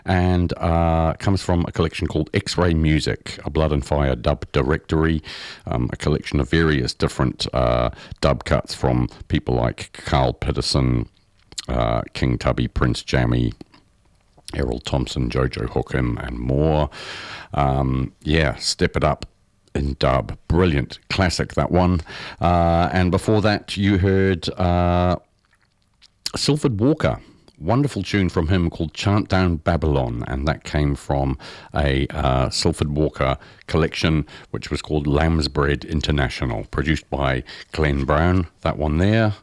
and comes from a collection called X-Ray Music, a Blood and Fire dub directory, a collection of various different dub cuts from people like Carl Peterson, King Tubby, Prince Jammy, Errol Thompson, Jojo Hookham, and more. Step It Up in dub. Brilliant. Classic, that one. And before that, you heard Silford Walker. Wonderful tune from him called Chant Down Babylon, and that came from a Silford Walker collection which was called Lamb's Bread International, produced by Glenn Brown, that one there.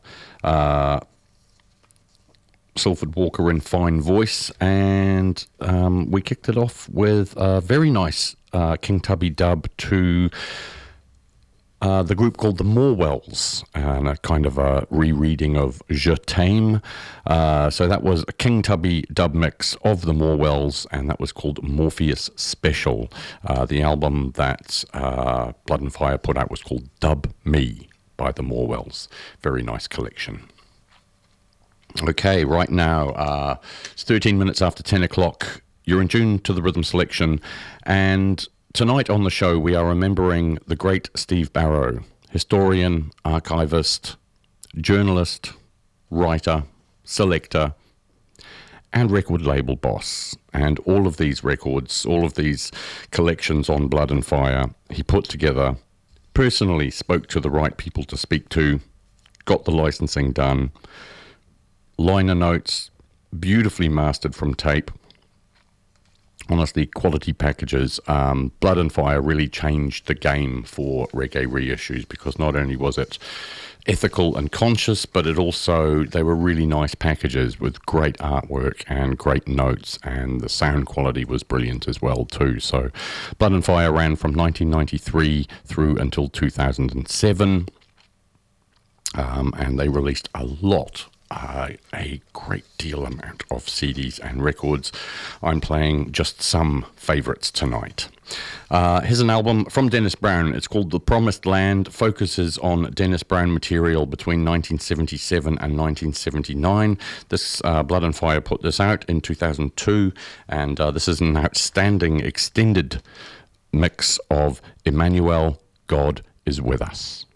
Silford Walker in fine voice, and we kicked it off with a very nice King Tubby dub to the group called the Morwells, and a kind of a rereading of Je T'aime. So that was a King Tubby dub mix of the Morwells, and that was called Morpheus Special. The album that Blood and Fire put out was called Dub Me by the Morwells. Very nice collection. Okay, right now, it's 13 minutes after 10 o'clock. You're in tune to the Rhythm Selection, and tonight on the show we are remembering the great Steve Barrow, historian, archivist, journalist, writer, selector, and record label boss. And all of these records, all of these collections on Blood and Fire, he put together, personally spoke to the right people to speak to, got the licensing done, liner notes, beautifully mastered from tape. Honestly, quality packages. Blood and Fire really changed the game for reggae reissues, because not only was it ethical and conscious, but they were really nice packages with great artwork and great notes, and the sound quality was brilliant as well too. So Blood and Fire ran from 1993 through until 2007, and they released a great deal amount of CDs and records. I'm playing just some favourites tonight. Here's an album from Dennis Brown. It's called The Promised Land. Focuses on Dennis Brown material between 1977 and 1979. This Blood and Fire put this out in 2002, and this is an outstanding extended mix of Emmanuel, God is With Us.